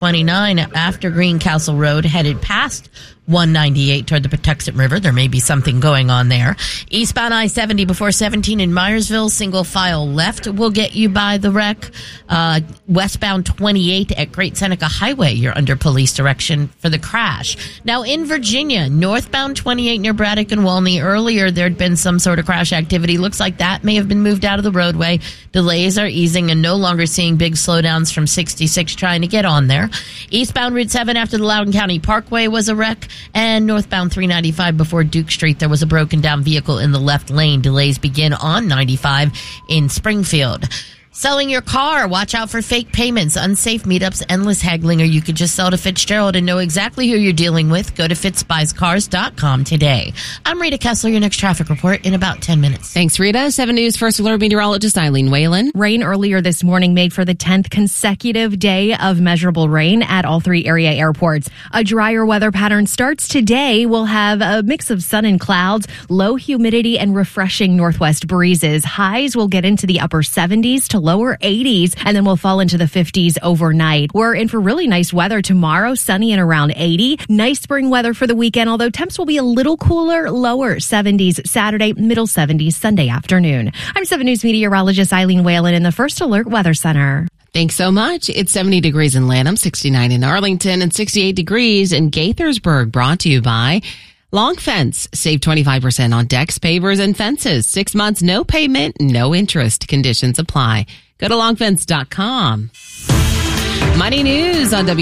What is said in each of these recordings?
29 after Greencastle Road, headed past 198 toward the Patuxent River. There may be something going on there. Eastbound I-70 before 17 in Myersville, single file left will get you by the wreck. Westbound 28 at Great Seneca Highway, you're under police direction for the crash. Now in Virginia, northbound 28 near Braddock and Walney. Earlier there'd been some sort of crash activity. Looks like that may have been moved out of the roadway. Delays are easing and no longer seeing big slowdowns from 66 trying to get on there. Eastbound Route 7 after the Loudoun County Parkway was a wreck. And northbound 395 before Duke Street, there was a broken down vehicle in the left lane. Delays begin on 95 in Springfield. Selling your car, watch out for fake payments, unsafe meetups, endless haggling, or you could just sell to Fitzgerald and know exactly who you're dealing with. Go to fitzbuyscars.com today. I'm Rita Kessler, your next traffic report in about 10 minutes. Thanks, Rita. 7 News First Alert meteorologist Eileen Whalen. Rain earlier this morning made for the 10th consecutive day of measurable rain at all 3 area airports. A drier weather pattern starts today. We'll have a mix of sun and clouds, low humidity, and refreshing northwest breezes. Highs will get into the upper 70s to lower 80s, and then we'll fall into the 50s overnight. We're in for really nice weather tomorrow, sunny and around 80. Nice spring weather for the weekend, although temps will be a little cooler, lower 70s Saturday, middle 70s Sunday afternoon. I'm 7 News meteorologist Eileen Whalen in the First Alert Weather Center. Thanks so much. It's 70 degrees in Lanham, 69 in Arlington, and 68 degrees in Gaithersburg, brought to you by Long Fence. Save 25% on decks, pavers, and fences. 6 months, no payment, no interest. Conditions apply. Go to longfence.com. Money news on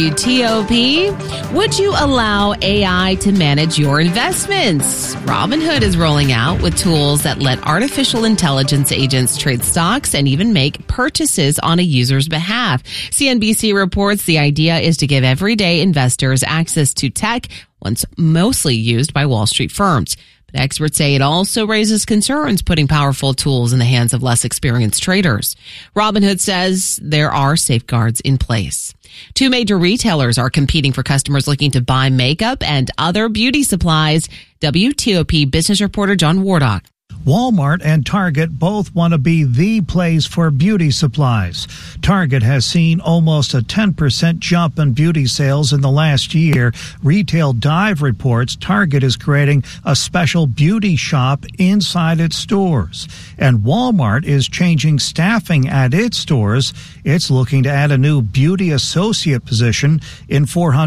WTOP. Would you allow AI to manage your investments? Robinhood is rolling out with tools that let artificial intelligence agents trade stocks and even make purchases on a user's behalf. CNBC reports the idea is to give everyday investors access to tech once mostly used by Wall Street firms. But experts say it also raises concerns putting powerful tools in the hands of less experienced traders. Robinhood says there are safeguards in place. 2 major retailers are competing for customers looking to buy makeup and other beauty supplies. WTOP business reporter John Wardock. Walmart and Target both want to be the place for beauty supplies. Target has seen almost a 10% jump in beauty sales in the last year. Retail Dive reports Target is creating a special beauty shop inside its stores. And Walmart is changing staffing at its stores. It's looking to add a new beauty associate position in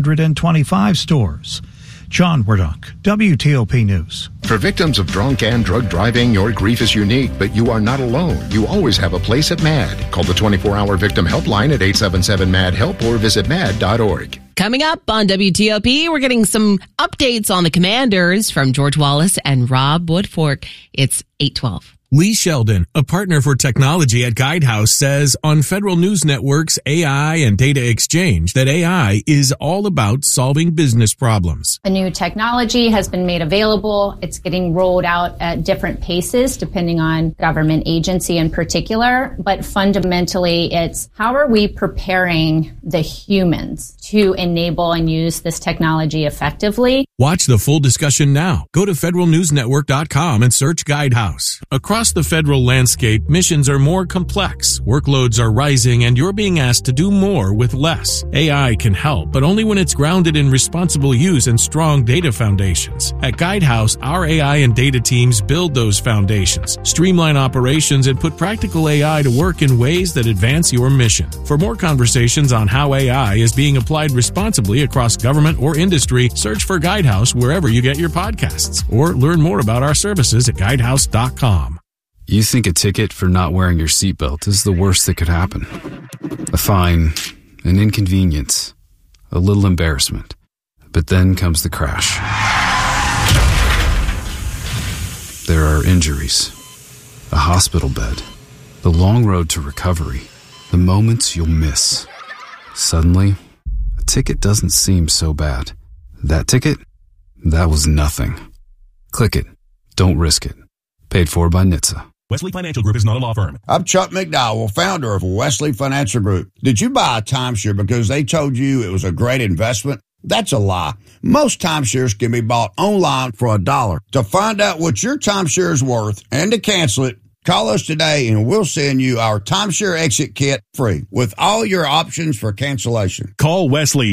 425 stores. John Wardock, WTOP News. For victims of drunk and drug driving, your grief is unique, but you are not alone. You always have a place at MAD. Call the 24-hour victim helpline at 877-MAD-HELP or visit mad.org. Coming up on WTOP, we're getting some updates on the Commanders from George Wallace and Rob Woodfork. It's 8:12. Lee Sheldon, a partner for technology at Guidehouse, says on Federal News Network's AI and Data Exchange that AI is all about solving business problems. A new technology has been made available. It's getting rolled out at different paces depending on government agency in particular. But fundamentally, it's how are we preparing the humans to enable and use this technology effectively? Watch the full discussion now. Go to federalnewsnetwork.com and search Guidehouse. Across the federal landscape, missions are more complex, workloads are rising, and you're being asked to do more with less. AI can help, but only when it's grounded in responsible use and strong data foundations. At Guidehouse, our AI and data teams build those foundations, streamline operations, and put practical AI to work in ways that advance your mission. For more conversations on how AI is being applied responsibly across government or industry, search for Guidehouse wherever you get your podcasts, or learn more about our services at guidehouse.com. You think a ticket for not wearing your seatbelt is the worst that could happen. A fine, an inconvenience, a little embarrassment. But then comes the crash. There are injuries, a hospital bed, the long road to recovery, the moments you'll miss. Suddenly, a ticket doesn't seem so bad. That ticket? That was nothing. Click it. Don't risk it. Paid for by NHTSA. Wesley Financial Group is not a law firm. I'm Chuck McDowell, founder of Wesley Financial Group. Did you buy a timeshare because they told you it was a great investment? That's a lie. Most timeshares can be bought online for $1. To find out what your timeshare is worth and to cancel it, Call us today and we'll send you our timeshare exit kit free with all your options for cancellation. Call Wesley